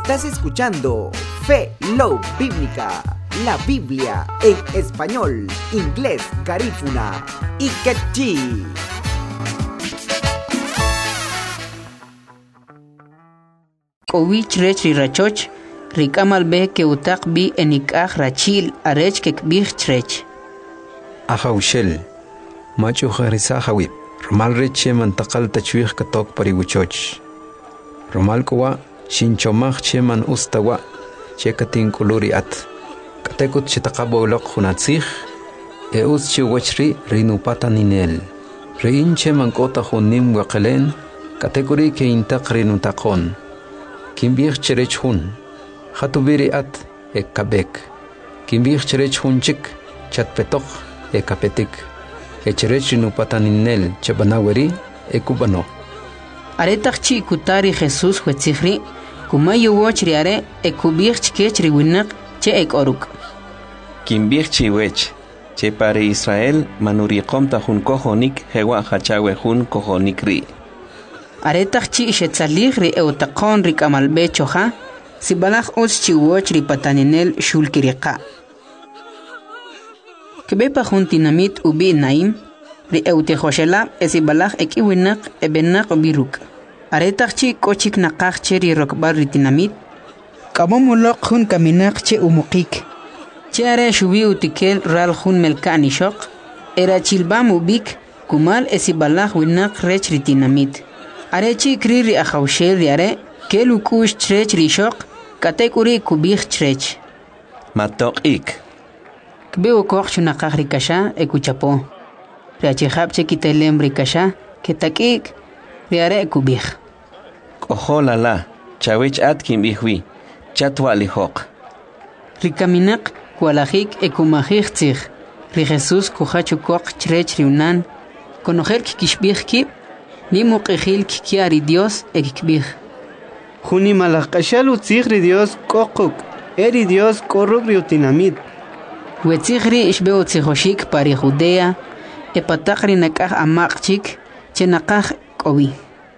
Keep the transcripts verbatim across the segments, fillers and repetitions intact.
Estás escuchando Fe Love Bíblica, la Biblia en español, inglés, garífuna y quechí. Kowich rech rirachoch, rikamal be que utak bi enikach rachil arech que kbich trech. Ahaushel, machu harisa hawib, romal reche mantakal tachwich katok paribuchoch. Romal kowa, shinchomach cheman ustawa, chekatin kuluri at. Katekut chitakabo lok hunatzich, e us chiwachri rinupata ninel. Rein cheman kota hunim wakelen, katekuri ke intak rinutakon. Kimbich cherech hun, hatubiri at e kabek. Kimbich cherech hun chik, chatpetok e kapetik. E cherech rinupataninel chabanaweri e kubano. Aretak chi kutari Jesus huetzihri, kumayu wochri are e kubich chikechri winak che ek oruk. Kimbich chiwech, che pare Israel manuriqom ta hun kohonik hewa hachawe hun kohonik ri. Aretak chi ishetzalig ri eutaqon ri kamalbe choja, sibalach os chi woch ri pataninel shulkiriqa. Kebepa juntinamit ubi naim, ri eutejoshela esibalach ekiwinak ebenak biruk. Aretak chi kochik nakach che ri rokbar ri tinamit, kabomulok hun kaminak che umukik. Che are shubi utikel ral hun melkani shok, era chilbam ubik, kumal esibalach winak rech ri tinamit. Arechi kriri ahaushel riare, kelu kush trech rishok, katekuri kubich trech. Matok ik. Kbeo koch chunakach rikasha ekuchapo. Riachihap chekitelem rikasha, ketakik, riare ekubich. Koholala, chawech at kimbihwi, chatwa lihok. Rikaminak, kualajik ekumajik tzich, ri Jesus kuchachukok trech riunan, konojer kikishbich kip, ni muqihil kikiari Dios ekikbih. Juni malakashal utzigri Dios kokuk, eri Dios korruk riutinamit. Wetzigri ishbeo tzijoshik pari Judea, epatakri nakaj amakchik, chenakaj kobi.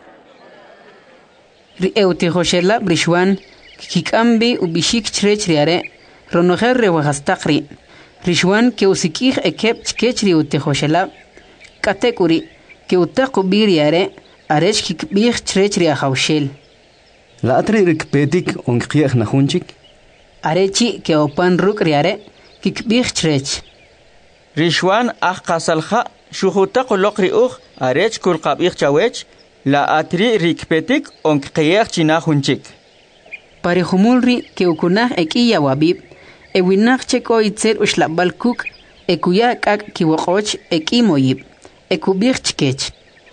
Ri eutijoshela brishwan, kikambi ubishik chrech riare, ronojer rewahastakri, rishwan ke usikij ekep chkech riutijoshela, katekuri, que utaku biriare arech kikbich trech ria haushel. La atri rikpetik onkiech na hunchik. Arechi que opan ruk riare kikbich trech. Rishwan ach kasalha shuhutaku lokri uch arech kulqabich chawech la atri rikpetik onkiech china hunchik. Parihumulri que ukunach ekiya wabib ewinach cheko itzer ushlabal kuk ekuya kak kiwokoch ekimoyib. Ekubich chkech.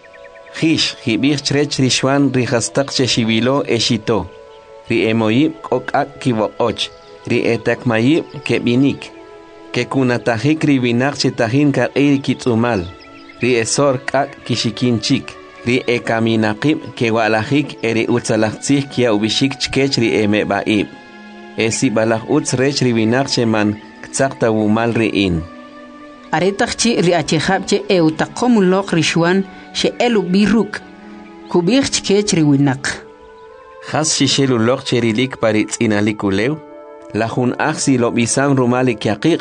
Hish, hibich trech rishwan rihastak cheshibilo eshito. Ri emoyib kokak kiwokoch. Ri etak mayib kebinik. Ke kunatajik ribinak chetahin ka eri kitsumal. Ri esor kak kishikinchik. Ri ekaminakib ke walajik eri utzalachtzih kia ubishik chkech ri emebaib. Esi balach utz rech ribinak cheman ktsakta wumal riin. Aretakchi riachihapche eutaqomulok rishwan she elu biruk. Kubich chkech riwinak. Has shishelu lok cherilik paritz inalikulew. La hun aksi lo bisam rumalik yaqiq.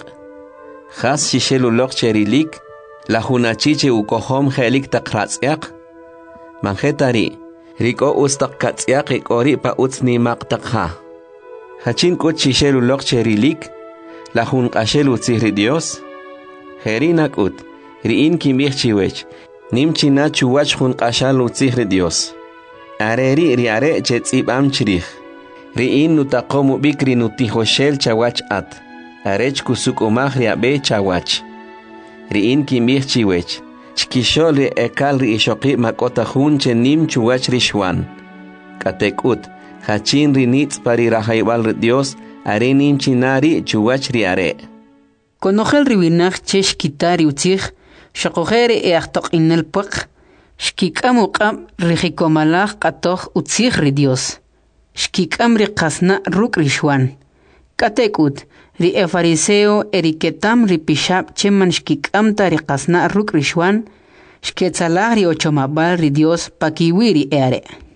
Has shishelu lok cherilik. La hun achiche ukohom helik takratziak. Manjetari. Riko ustak katziak ikori pa utsni maktakha. Hachin kut shishelu lok cherilik. La hun ashelu tzihri Dios. Herinak ut, riin kimbich chiwech, nim china chuwach hun qashal utzihri Dios. Areri riare chetzib am chirich. Riin nutaqomu bikri nutihoshel chawach at. Arech kusuk umach riabe chawach. Riin kimbich chiwech. Chkishol ri ekal ri ishoqi makota hun che nim chuwach rishwan. Katek ut, hachin rinitz pari rahaibal Dios, are nim chinari chuwach riare. Konojel ribinach chesh kitari utzig, shakojere e achtok inel puk, shkikam uqam rihikomalach katoch utzig ri Dios. Shkikam ri kasna ruk rishwan. Katekut, ri e fariseo eriketam ri pishab cheman shkikam ta ri kasna ruk rishwan, shketzalah ri ochomabal ri Dios pakiwiri eare.